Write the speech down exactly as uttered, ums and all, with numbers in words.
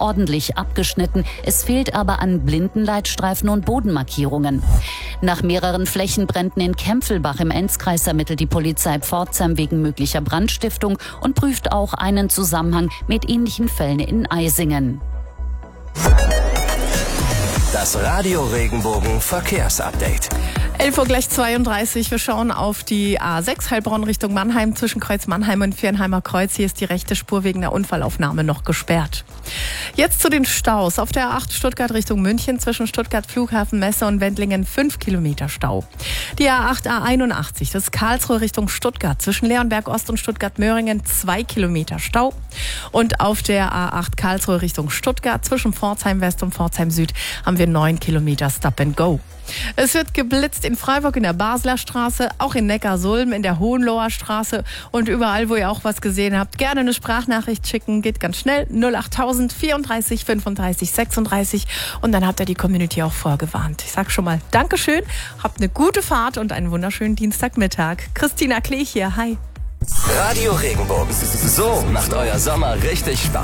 ordentlich abgeschnitten. Es fehlt aber an Blindenleitstreifen und Bodenmarkierungen. Nach mehreren Flächenbränden in Kempfelbach im Enzkreis ermittelt die Polizei Pforzheim wegen möglicher Brandstiftung und prüft auch einen Zusammenhang mit ähnlichen Fällen in Eisingen. Das Radio Regenbogen Verkehrsupdate. elf Uhr gleich zweiunddreißig. Wir schauen auf die A sechs Heilbronn Richtung Mannheim zwischen Kreuz Mannheim und Viernheimer Kreuz. Hier ist die rechte Spur wegen der Unfallaufnahme noch gesperrt. Jetzt zu den Staus. Auf der A acht Stuttgart Richtung München zwischen Stuttgart Flughafen Messe und Wendlingen fünf Kilometer Stau. Die A acht A einundachtzig, das ist Karlsruhe Richtung Stuttgart zwischen Leonberg Ost und Stuttgart-Möhringen zwei Kilometer Stau. Und auf der A acht Karlsruhe Richtung Stuttgart zwischen Pforzheim West und Pforzheim Süd haben wir neun Kilometer Stop and Go. Es wird geblitzt in Freiburg in der Basler Straße, auch in Neckarsulm in der Hohenloher Straße und überall, wo ihr auch was gesehen habt, gerne eine Sprachnachricht schicken, geht ganz schnell, null achttausend vierunddreißig fünfunddreißig sechsunddreißig und dann habt ihr die Community auch vorgewarnt. Ich sag schon mal Dankeschön, habt eine gute Fahrt und einen wunderschönen Dienstagmittag. Christina Klee hier, hi. Radio Regenbogen. So macht euer Sommer richtig Spaß.